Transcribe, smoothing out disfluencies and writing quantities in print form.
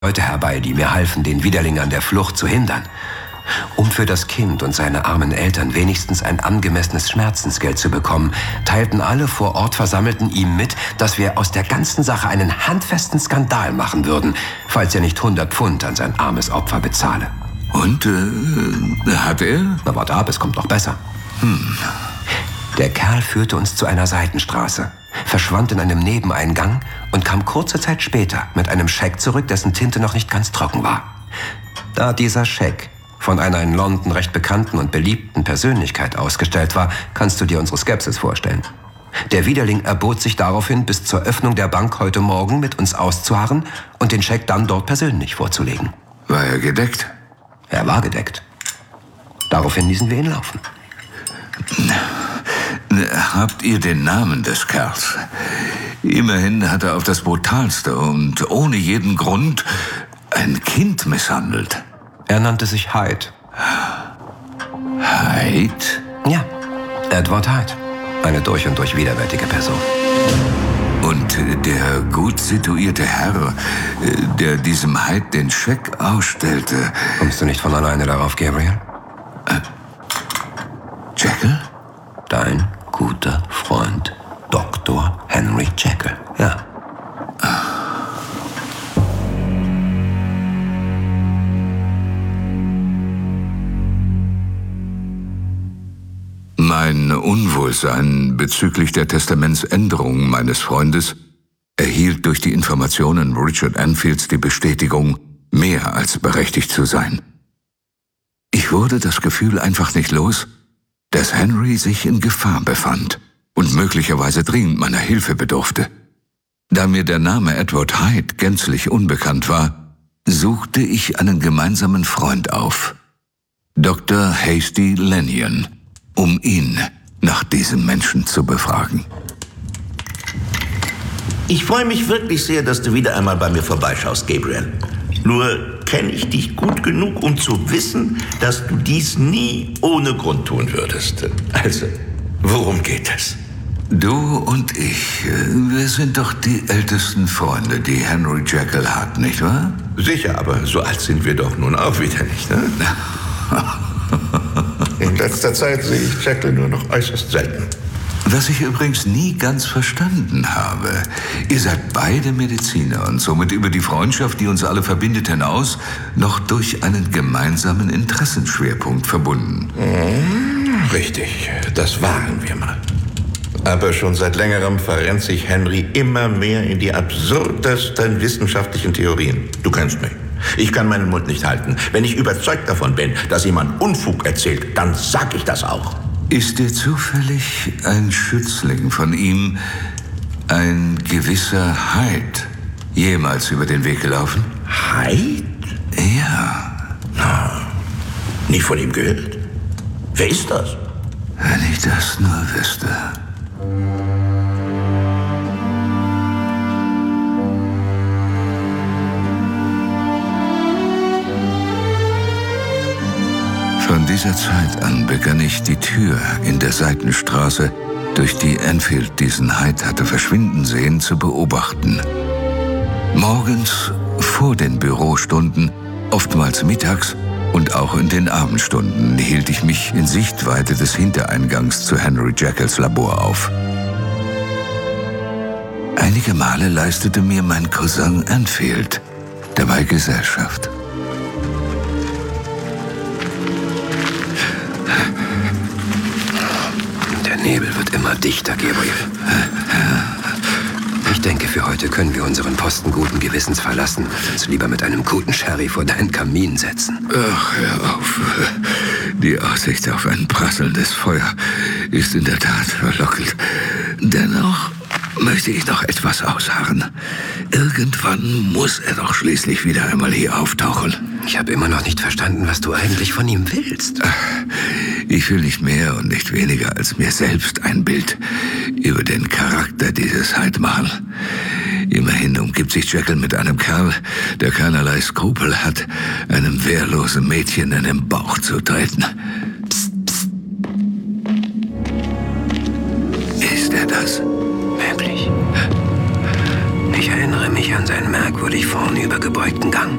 Leute herbei, die mir halfen, den Widerling an der Flucht zu hindern. Um für das Kind und seine armen Eltern wenigstens ein angemessenes Schmerzensgeld zu bekommen, teilten alle vor Ort Versammelten ihm mit, dass wir aus der ganzen Sache einen handfesten Skandal machen würden, falls er nicht 100 Pfund an sein armes Opfer bezahle. Und, hat er? Na, warte ab, es kommt noch besser. Der Kerl führte uns zu einer Seitenstraße, verschwand in einem Nebeneingang und kam kurze Zeit später mit einem Scheck zurück, dessen Tinte noch nicht ganz trocken war. Da dieser Scheck von einer in London recht bekannten und beliebten Persönlichkeit ausgestellt war, kannst du dir unsere Skepsis vorstellen. Der Widerling erbot sich daraufhin, bis zur Öffnung der Bank heute Morgen mit uns auszuharren und den Scheck dann dort persönlich vorzulegen. War er gedeckt? Er war gedeckt. Daraufhin ließen wir ihn laufen. Habt ihr den Namen des Kerls? Immerhin hat er auf das Brutalste und ohne jeden Grund ein Kind misshandelt. Er nannte sich Hyde. Hyde? Ja, Edward Hyde. Eine durch und durch widerwärtige Person. Und der gut situierte Herr, der diesem Hyde den Scheck ausstellte... Kommst du nicht von alleine darauf, Gabriel? Jekyll? Dein guter Freund, Dr. Henry Jekyll. Ja. Mein Unwohlsein bezüglich der Testamentsänderung meines Freundes erhielt durch die Informationen Richard Enfields die Bestätigung, mehr als berechtigt zu sein. Ich wurde das Gefühl einfach nicht los, dass Henry sich in Gefahr befand und möglicherweise dringend meiner Hilfe bedurfte. Da mir der Name Edward Hyde gänzlich unbekannt war, suchte ich einen gemeinsamen Freund auf, Dr. Hasty Lanyon, um ihn nach diesem Menschen zu befragen. Ich freue mich wirklich sehr, dass du wieder einmal bei mir vorbeischaust, Gabriel. Nur kenne ich dich gut genug, um zu wissen, dass du dies nie ohne Grund tun würdest. Also, worum geht es? Du und ich, wir sind doch die ältesten Freunde, die Henry Jekyll hat, nicht wahr? Sicher, aber so alt sind wir doch nun auch wieder nicht, ne? In letzter Zeit sehe ich Jekyll nur noch äußerst selten. Was ich übrigens nie ganz verstanden habe. Ihr seid beide Mediziner und somit über die Freundschaft, die uns alle verbindet, hinaus noch durch einen gemeinsamen Interessenschwerpunkt verbunden. Richtig, das waren wir mal. Aber schon seit längerem verrennt sich Henry immer mehr in die absurdesten wissenschaftlichen Theorien. Du kennst mich. Ich kann meinen Mund nicht halten. Wenn ich überzeugt davon bin, dass jemand Unfug erzählt, dann sag ich das auch. Ist dir zufällig ein Schützling von ihm, ein gewisser Hyde, jemals über den Weg gelaufen? Hyde? Ja. Nie von ihm gehört. Wer ist das? Wenn ich das nur wüsste. Von dieser Zeit an begann ich die Tür in der Seitenstraße, durch die Enfield diesen Hyde hatte verschwinden sehen, zu beobachten. Morgens vor den Bürostunden, oftmals mittags und auch in den Abendstunden hielt ich mich in Sichtweite des Hintereingangs zu Henry Jekylls Labor auf. Einige Male leistete mir mein Cousin Enfield dabei Gesellschaft. Der Nebel wird immer dichter, Gabriel. Ich denke, für heute können wir unseren Posten guten Gewissens verlassen und uns lieber mit einem guten Sherry vor deinen Kamin setzen. Ach, hör auf. Die Aussicht auf ein prasselndes Feuer ist in der Tat verlockend. Dennoch möchte ich noch etwas ausharren. Irgendwann muss er doch schließlich wieder einmal hier auftauchen. Ich habe immer noch nicht verstanden, was du eigentlich von ihm willst. Ich will nicht mehr und nicht weniger als mir selbst ein Bild über den Charakter dieses Hyde machen. Immerhin umgibt sich Jekyll mit einem Kerl, der keinerlei Skrupel hat, einem wehrlosen Mädchen in den Bauch zu treten. Psst, psst. Ist er das? Möglich. Ich erinnere mich an sein merkwürdig sich vorn über gebeugten Gang.